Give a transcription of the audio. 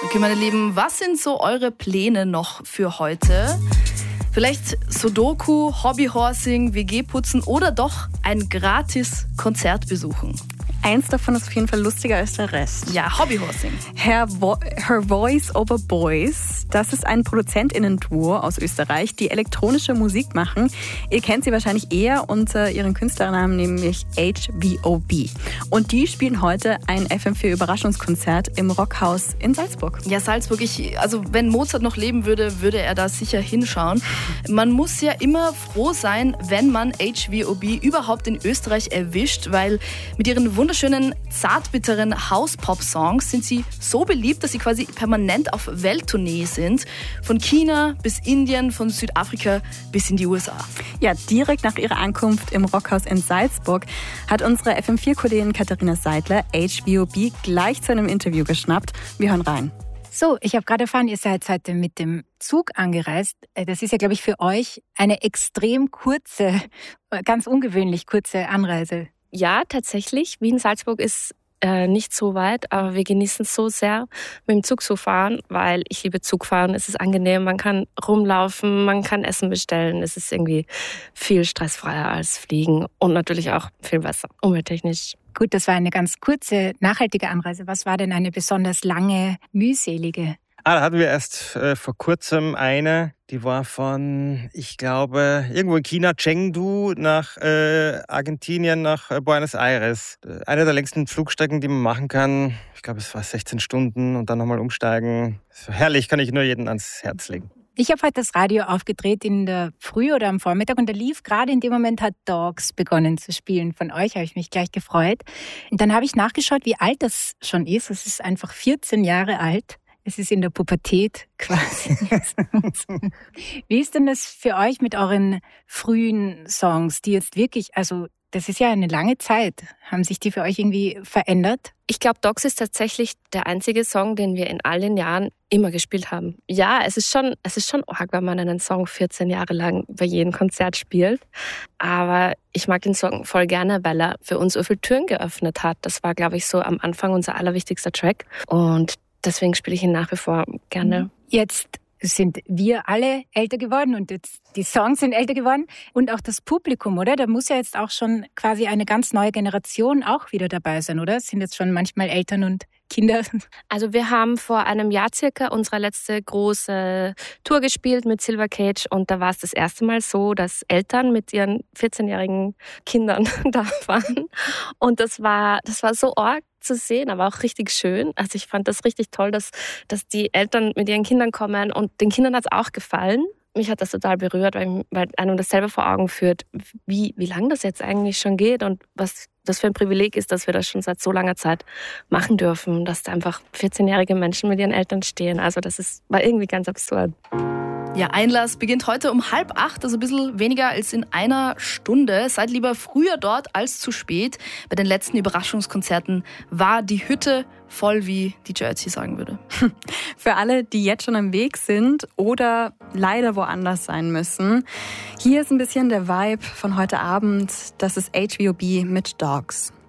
Okay, meine Lieben, was sind so eure Pläne noch für heute? Vielleicht Sudoku, Hobbyhorsing, WG-Putzen oder doch ein gratis Konzert besuchen? Eins davon ist auf jeden Fall lustiger als der Rest. Ja, Hobbyhorsing. Her Voice Over Boys, das ist ein ProduzentInnen-Duo aus Österreich, die elektronische Musik machen. Ihr kennt sie wahrscheinlich eher unter ihren Künstlernamen, nämlich HVOB. Und die spielen heute ein FM4-Überraschungskonzert im Rockhaus in Salzburg. Ja, Salzburg, also wenn Mozart noch leben würde, würde er da sicher hinschauen. Man muss ja immer froh sein, wenn man HVOB überhaupt in Österreich erwischt, weil mit ihren wunderschönen, zartbitteren House-Pop-Songs sind sie so beliebt, dass sie quasi permanent auf Welttournee sind. Von China bis Indien, von Südafrika bis in die USA. Ja, direkt nach ihrer Ankunft im Rockhaus in Salzburg hat unsere FM4-Kollegin Katharina Seidler HVOB gleich zu einem Interview geschnappt. Wir hören rein. So, ich habe gerade erfahren, ihr seid heute mit dem Zug angereist. Das ist ja, glaube ich, für euch eine extrem kurze, ganz ungewöhnlich kurze Anreise. Ja, tatsächlich. Wien-Salzburg ist nicht so weit, aber wir genießen es so sehr, mit dem Zug zu fahren, weil ich liebe Zugfahren. Es ist angenehm, man kann rumlaufen, man kann Essen bestellen. Es ist irgendwie viel stressfreier als Fliegen und natürlich auch viel besser, umwelttechnisch. Gut, das war eine ganz kurze, nachhaltige Anreise. Was war denn eine besonders lange, mühselige? Da hatten wir erst vor kurzem eine, die war von, ich glaube, irgendwo in China, Chengdu nach Argentinien, nach Buenos Aires. Eine der längsten Flugstrecken, die man machen kann. Ich glaube, es war 16 Stunden und dann nochmal umsteigen. Herrlich, kann ich nur jedem ans Herz legen. Ich habe heute das Radio aufgedreht in der Früh oder am Vormittag und da lief gerade in dem Moment, hat Dogs begonnen zu spielen. Von euch habe ich mich gleich gefreut. Und dann habe ich nachgeschaut, wie alt das schon ist. Es ist einfach 14 Jahre alt. Es ist in der Pubertät quasi. Wie ist denn das für euch mit euren frühen Songs, die jetzt wirklich, also das ist ja eine lange Zeit. Haben sich die für euch irgendwie verändert? Ich glaube, Dogs ist tatsächlich der einzige Song, den wir in all den Jahren immer gespielt haben. Ja, es ist schon arg, wenn man einen Song 14 Jahre lang bei jedem Konzert spielt. Aber ich mag den Song voll gerne, weil er für uns so viele Türen geöffnet hat. Das war, glaube ich, so am Anfang unser allerwichtigster Track. Und deswegen spiele ich ihn nach wie vor gerne. Jetzt sind wir alle älter geworden und jetzt die Songs sind älter geworden und auch das Publikum, oder? Da muss ja jetzt auch schon quasi eine ganz neue Generation auch wieder dabei sein, oder? Es sind jetzt schon manchmal Eltern und Kinder. Also wir haben vor einem Jahr circa unsere letzte große Tour gespielt mit Silver Cage und da war es das erste Mal so, dass Eltern mit ihren 14-jährigen Kindern da waren und das war so arg zu sehen, aber auch richtig schön. Also ich fand das richtig toll, dass die Eltern mit ihren Kindern kommen und den Kindern hat es auch gefallen. Mich hat das total berührt, weil einem das selber vor Augen führt, wie lange das jetzt eigentlich schon geht und was das für ein Privileg ist, dass wir das schon seit so langer Zeit machen dürfen, dass da einfach 14-jährige Menschen mit ihren Eltern stehen. Also war irgendwie ganz absurd. Ja, Einlass beginnt heute um 7:30, also ein bisschen weniger als in einer Stunde. Seid lieber früher dort als zu spät. Bei den letzten Überraschungskonzerten war die Hütte voll, wie die Jersey sagen würde. Für alle, die jetzt schon am Weg sind oder leider woanders sein müssen, hier ist ein bisschen der Vibe von heute Abend. Das ist HVOB mit Dogs.